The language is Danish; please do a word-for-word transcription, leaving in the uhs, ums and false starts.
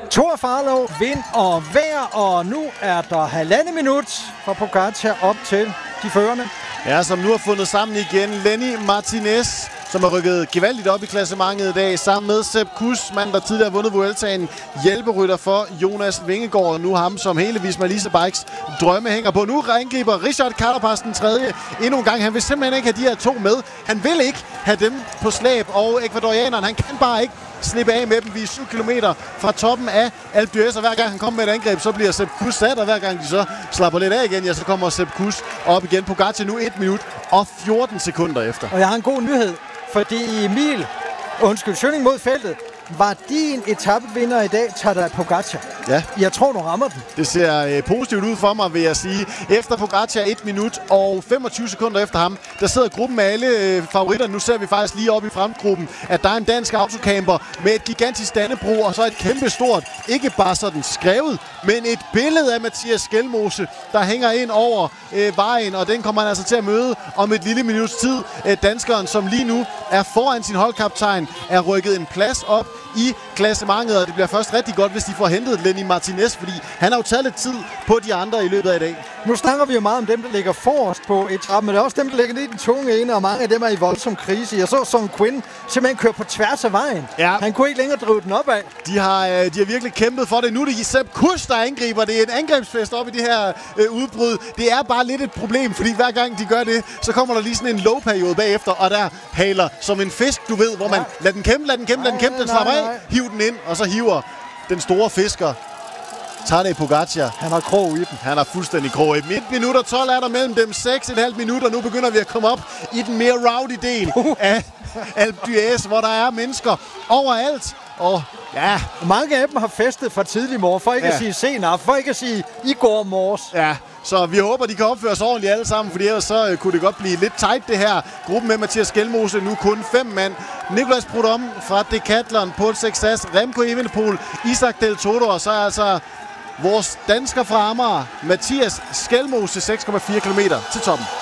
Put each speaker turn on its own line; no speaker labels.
Thor Farlov, vind og vejr, og nu er der halvandet minut for Pogačar op til de førende.
Ja, som nu har fundet sammen igen. Lenny Martinez, som har rykket gevaldigt op i klassementet i dag, sammen med Sepp Kuss, mand, der tidligere har vundet Vueltaen, hjælperytter for Jonas Vingegaard. Nu ham, som hele Visma Lease Bikes drømme hænger på. Nu angriber Richard Carapaz den tredje endnu en gang. Han vil simpelthen ikke have de her to med. Han vil ikke have dem på slæb, og ekvadorianeren, han kan bare ikke slippe af med dem. Vi er syv kilometer fra toppen af Alpe d'Huez, og hver gang han kommer med et angreb, så bliver Sepp Kuss sat, og hver gang de så slapper lidt af igen, ja, så kommer Sepp Kuss op igen. Pogačar nu et minut og fjorten sekunder efter.
Og jeg har en god nyhed, fordi Emil, undskyld, Schøning mod feltet, var din etapevinder i dag, Tadej Pogačar.
Ja.
Jeg tror, du rammer den.
Det ser øh, positivt ud for mig, vil jeg sige. Efter Pogačar et minut og femogtyve sekunder efter ham, der sidder gruppen med alle øh, favoritter. Nu ser vi faktisk lige oppe i fremgruppen, at der er en dansk autocamper med et gigantisk Dannebrog og så et kæmpe stort, ikke bare sådan skrevet, men et billede af Mathias Skelmose, der hænger ind over øh, vejen, og den kommer han altså til at møde om et lille minuts tid. Øh, danskeren, som lige nu er foran sin holdkaptajn, er rykket en plads op i klassementet, og det bliver først rigtig godt, hvis de får hentet Lenny Martinez, fordi han har jo taget lidt tid på de andre i løbet af i dag.
Nu snakker vi jo meget om dem, der ligger forrest på etappen, men det er også dem, der ligger lidt i den tunge ende, og mange af dem er i voldsom krise. Jeg så Son Quinn simpelthen køre på tværs af vejen.
Ja.
Han kunne ikke længere drive den opad.
De har, de har virkelig kæmpet for det. Nu er det Sepp Kuss, der angriber. Det er en angrebsfest op i det her øh, udbrud. Det er bare lidt et problem, fordi hver gang de gør det, så kommer der lige sådan en low-periode bagefter, og der haler som en fisk, du ved, hvor man, ja. lad den kæmpe, lad den kæmpe, lad den kæmpe, den slapper af, hiv den ind, og så hiver den store fisker Tadej Pogačar.
Han har krog i dem.
Han har fuldstændig krog i dem. et minut og tolv er der mellem dem. seks komma fem minutter. Nu begynder vi at komme op i den mere rowdy del uh. af Alpe d'Huez, hvor der er mennesker overalt. Og ja,
mange af dem har festet fra tidlig morgen, for ikke ja. at sige senere, for ikke at sige i går morges.
Ja, så vi håber, de kan opføre sig ordentligt alle sammen, fordi ellers så uh, kunne det godt blive lidt tight det her. Gruppen med Mathias Skelmose, nu kun fem mand. Nicolas Prudhomme fra Decathlon, Paul Sexas, Remco Evenepoel, Isaac Del Toro, og så er altså vores dansker fra Amager, Mathias Skelmose, seks komma fire kilometer til toppen.